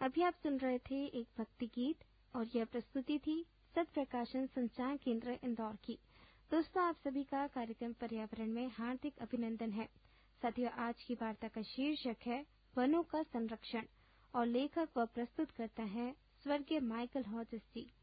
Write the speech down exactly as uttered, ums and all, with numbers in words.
अभी आप सुन रहे थे एक भक्ति गीत और यह प्रस्तुति थी सत प्रकाशन संचार केंद्र इंदौर की। दोस्तों, आप सभी का कार्यक्रम पर्यावरण में हार्दिक अभिनंदन है। साथियों, आज की वार्ता का शीर्षक है वनों का संरक्षण और लेखक व प्रस्तुत करता है स्वर्गीय माइकल हॉजिस जी।